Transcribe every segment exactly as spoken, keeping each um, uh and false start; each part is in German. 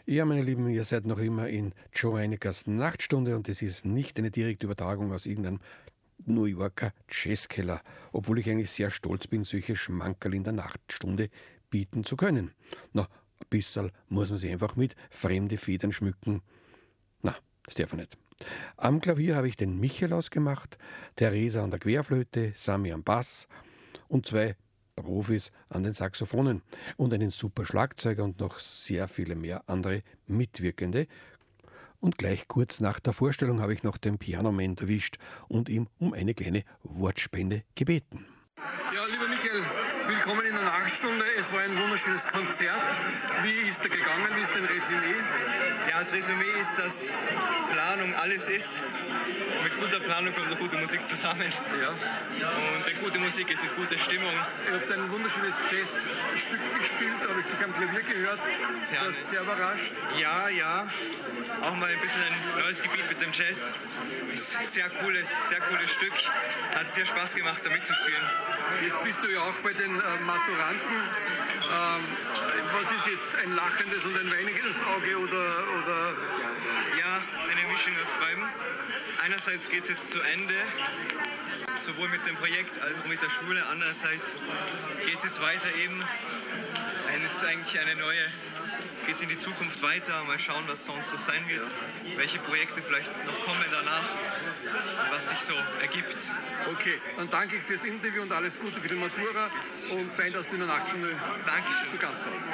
Ja, meine Lieben, ihr seid noch immer in Joe Reinekers Nachtstunde und das ist nicht eine direkte Übertragung aus irgendeinem New Yorker Jazzkeller, obwohl ich eigentlich sehr stolz bin, solche Schmankerl in der Nachtstunde bieten zu können. Na, ein bisschen muss man sich einfach mit fremde Federn schmücken. Na, das darf ich nicht. Am Klavier habe ich den Michael ausgemacht, Theresa an der Querflöte, Sami am Bass und zwei Profis an den Saxophonen und einen super Schlagzeuger und noch sehr viele mehr andere Mitwirkende. Und gleich kurz nach der Vorstellung habe ich noch den Pianoman erwischt und ihm um eine kleine Wortspende gebeten. Ja, lieber Michael, willkommen in der Nachtstunde. Es war ein wunderschönes Konzert. Wie ist er gegangen? Wie ist dein Resümee? Ja, das Resümee ist, dass Planung alles ist. Mit guter Planung kommt auch gute Musik zusammen. Ja. Und wenn gute Musik ist, ist gute Stimmung. Ihr habt ein wunderschönes Jazzstück gespielt, habe ich dich am Klavier gehört. Sehr das nett. sehr überrascht. Ja, ja. Auch mal ein bisschen ein neues Gebiet mit dem Jazz. Ist ein sehr cooles, sehr cooles Stück. Hat sehr Spaß gemacht, da mitzuspielen. Jetzt bist du ja auch bei den äh, Maturanten. Ähm, was ist jetzt ein lachendes und ein weiniges Auge oder, oder? Ja, eine Mischung aus beiden. Einerseits geht es jetzt zu Ende, sowohl mit dem Projekt als auch mit der Schule. Andererseits geht es jetzt weiter eben. Es ist eigentlich eine neue, jetzt geht es in die Zukunft weiter. Mal schauen, was sonst noch sein wird. Welche Projekte vielleicht noch kommen danach und was sich so ergibt. Okay, dann danke ich fürs Interview und alles Gute für die Matura und fein, dass du in der Nachtstunde Dankeschön. zu Gast warst.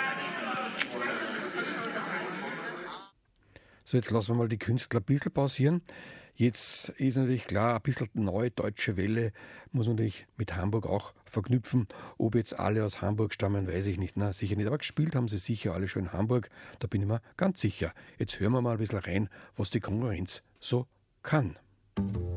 So, jetzt lassen wir mal die Künstler ein bisschen pausieren. Jetzt ist natürlich klar, ein bisschen neue deutsche Welle muss man natürlich mit Hamburg auch verknüpfen. Ob jetzt alle aus Hamburg stammen, weiß ich nicht. Na, sicher nicht. Aber gespielt haben sie sicher alle schon in Hamburg. Da bin ich mir ganz sicher. Jetzt hören wir mal ein bisschen rein, was die Konkurrenz so kann.